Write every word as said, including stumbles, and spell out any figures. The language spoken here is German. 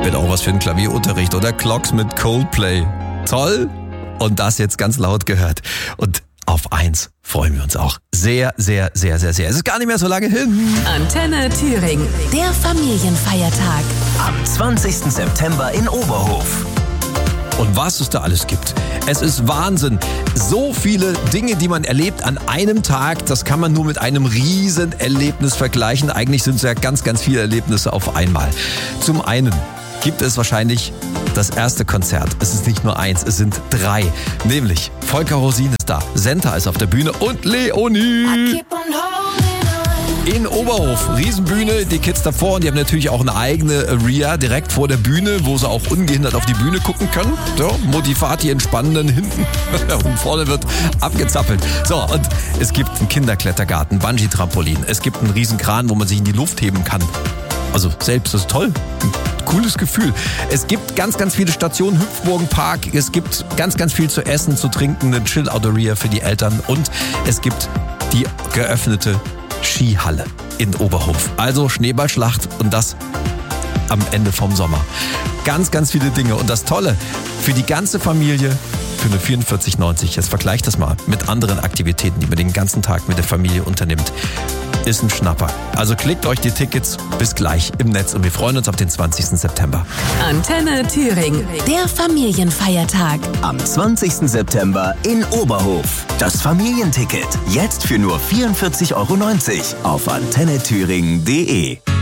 Wäre auch was für einen Klavierunterricht oder Clocks mit Coldplay. Toll. Und das jetzt ganz laut gehört. Und auf eins freuen wir uns auch sehr, sehr, sehr, sehr, sehr. Es ist gar nicht mehr so lange hin. Antenne Thüringen, der Familienfeiertag. Am zwanzigsten September in Oberhof. Und was es da alles gibt. Es ist Wahnsinn. So viele Dinge, die man erlebt an einem Tag, das kann man nur mit einem riesen Erlebnis vergleichen. Eigentlich sind es ja ganz, ganz viele Erlebnisse auf einmal. Zum einen gibt es wahrscheinlich das erste Konzert. Es ist nicht nur eins, es sind drei. Nämlich Volker Rosin ist da, Senta ist auf der Bühne und Leonie. In Oberhof, Riesenbühne, die Kids davor und die haben natürlich auch eine eigene Area direkt vor der Bühne, wo sie auch ungehindert auf die Bühne gucken können. So, Motivati entspannen dann hinten und vorne wird abgezappelt. So, und es gibt einen Kinderklettergarten, Bungee-Trampolin, es gibt einen Riesenkran, wo man sich in die Luft heben kann. Also selbst, das ist toll. Ein cooles Gefühl. Es gibt ganz, ganz viele Stationen, Hüpfburgenpark, es gibt ganz, ganz viel zu essen, zu trinken, eine Chill-Out-Area für die Eltern und es gibt die geöffnete Skihalle in Oberhof. Also Schneeballschlacht und das am Ende vom Sommer. Ganz, ganz viele Dinge. Und das Tolle, für die ganze Familie, für eine vierundvierzig neunzig, jetzt vergleicht das mal mit anderen Aktivitäten, die man den ganzen Tag mit der Familie unternimmt, ist ein Schnapper. Also klickt euch die Tickets bis gleich im Netz und wir freuen uns auf den zwanzigsten September. Antenne Thüringen, der Familienfeiertag. Am zwanzigsten September in Oberhof. Das Familienticket. Jetzt für nur vierundvierzig Euro neunzig auf antenne thüringen punkt de.